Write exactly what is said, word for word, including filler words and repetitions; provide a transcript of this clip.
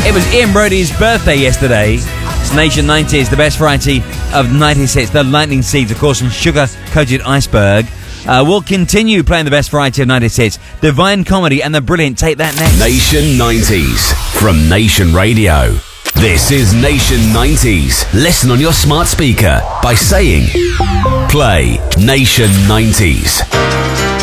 It was Ian Brody's birthday yesterday. It's Nation nineties, the best variety of nineties hits. The Lightning Seeds, of course, and Sugar Coated Iceberg. Uh, we'll continue playing the best variety of nineties hits. Divine Comedy and the brilliant Take That next. Nation nineties from Nation Radio. This is Nation nineties. Listen on your smart speaker by saying, play Nation nineties.